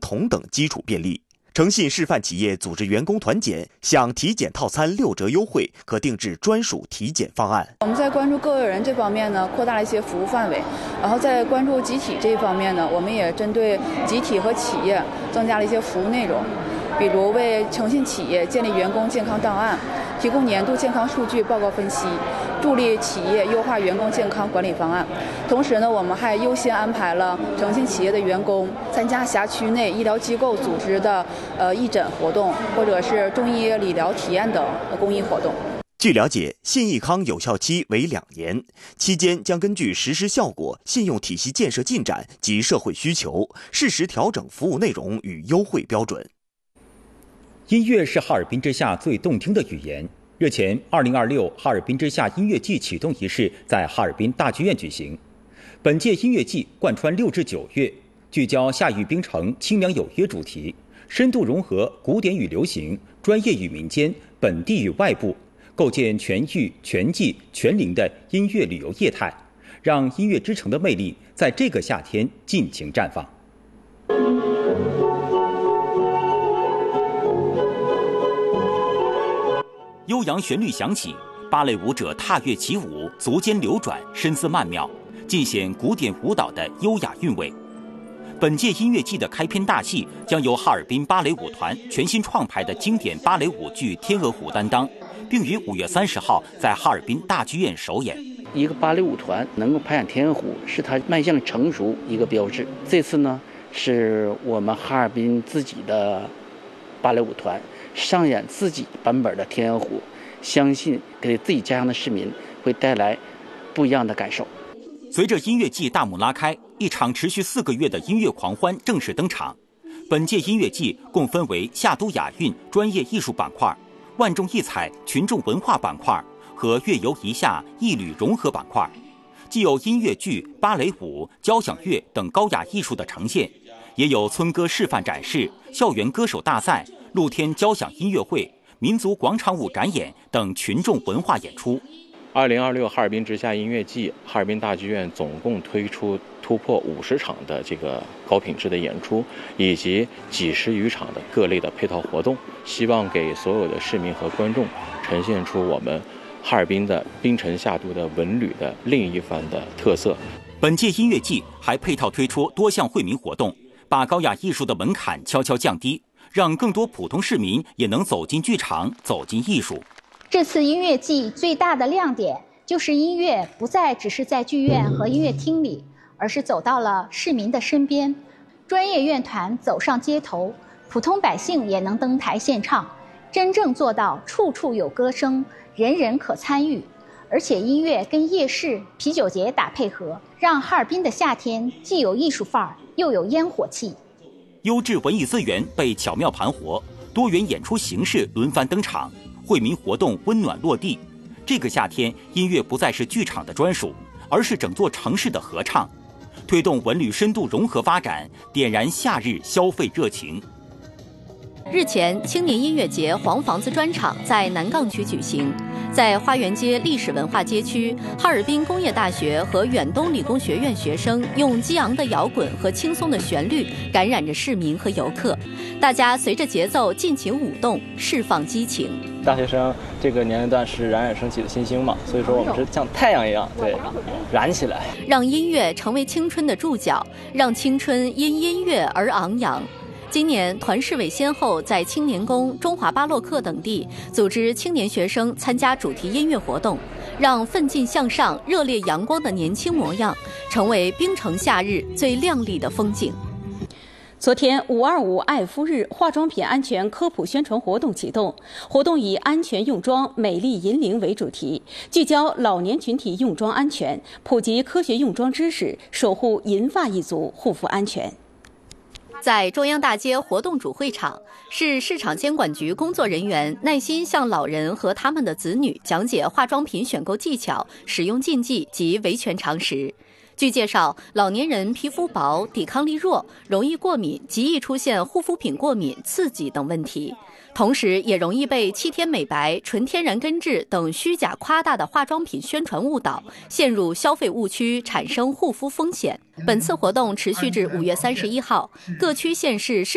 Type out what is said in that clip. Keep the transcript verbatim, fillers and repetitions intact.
同等基础便利。诚信示范企业组织员工团检，享体检套餐六折优惠，可定制专属体检方案。 我们在关注个人这方面呢，扩大了一些服务范围；然后在关注集体这一方面呢，我们也针对集体和企业增加了一些服务内容，比如为诚信企业建立员工健康档案，提供年度健康数据报告分析，助力企业优化员工健康管理方案。同时呢，我们还优先安排了诚信企业的员工参加辖区内医疗机构组织的呃义诊活动，或者是中医理疗体验等公益活动。 据了解，信义康有效期为两年，期间将根据实施效果、信用体系建设进展及社会需求，适时调整服务内容与优惠标准。 音乐是哈尔滨之夏最动听的语言。日前，二零二六哈尔滨之夏音乐季启动仪式在哈尔滨大剧院举行。本届音乐季贯穿六至九月，聚焦夏雨冰城、清凉有约主题，深度融合古典与流行、专业与民间、本地与外部，构建全域、全季、全龄的音乐旅游业态，让音乐之城的魅力在这个夏天尽情绽放。悠扬旋律响起，芭蕾舞者踏跃起舞，足尖流转，身姿曼妙，尽显古典舞蹈的优雅韵味。本届音乐季的开篇大戏将由哈尔滨芭蕾舞团全新创排的经典芭蕾舞剧《天鹅湖》担当，并于五月三十号在哈尔滨大剧院首演。 一个芭蕾舞团能够排演《天鹅湖》，是它迈向成熟一个标志。这次呢，是我们哈尔滨自己的芭蕾舞团上演自己版本的《天鹅湖》，相信给自己家乡的市民会带来不一样的感受。 随着音乐季大幕拉开，一场持续四个月的音乐狂欢正式登场。本届音乐季共分为夏都雅韵专业艺术板块、万众异彩群众文化板块和乐游一夏艺旅融合板块，既有音乐剧、芭蕾舞、交响乐等高雅艺术的呈现，也有村歌示范展示、校园歌手大赛、露天交响音乐会、民族广场舞展演等群众文化演出。 二零二六哈尔滨之夏音乐季，哈尔滨大剧院总共推出突破五十场的这个高品质的演出，以及几十余场的各类的配套活动，希望给所有的市民和观众呈现出我们哈尔滨的滨城夏都的文旅的另一番的特色。 本届音乐季还配套推出多项惠民活动，把高雅艺术的门槛悄悄降低，让更多普通市民也能走进剧场，走进艺术。 这次音乐季最大的亮点就是音乐不再只是在剧院和音乐厅里，而是走到了市民的身边。专业乐团走上街头，普通百姓也能登台献唱，真正做到处处有歌声，人人可参与。而且音乐跟夜市、啤酒节打配合，让哈尔滨的夏天既有艺术范儿，又有烟火气。 优质文艺资源被巧妙盘活，多元演出形式轮番登场，惠民活动温暖落地。这个夏天，音乐不再是剧场的专属，而是整座城市的合唱，推动文旅深度融合发展，点燃夏日消费热情。 日前，青年音乐节黄房子专场在南岗区举行。在花园街历史文化街区，哈尔滨工业大学和远东理工学院学生用激昂的摇滚和轻松的旋律感染着市民和游客，大家随着节奏尽情舞动，释放激情。 大学生这个年龄段是冉冉升起的新星嘛，所以说我们是像太阳一样，对，燃起来， 让音乐成为青春的注脚，让青春因音乐而昂扬。今年，团市委先后在青年宫、中华巴洛克等地组织青年学生参加主题音乐活动，让奋进向上、热烈阳光的年轻模样成为冰城夏日最亮丽的风景。 昨天，五二五爱肤日化妆品安全科普宣传活动启动，活动以安全用妆、美丽银龄为主题，聚焦老年群体用妆安全，普及科学用妆知识，守护银发一族护肤安全。 在中央大街活动主会场，市市场监管局工作人员耐心向老人和他们的子女讲解化妆品选购技巧、使用禁忌及维权常识。据介绍，老年人皮肤薄、抵抗力弱，容易过敏，极易出现护肤品过敏、刺激等问题，同时也容易被七天美白、纯天然根治等虚假夸大的化妆品宣传误导，陷入消费误区，产生护肤风险。本次活动持续至五月三十一号，各区县市市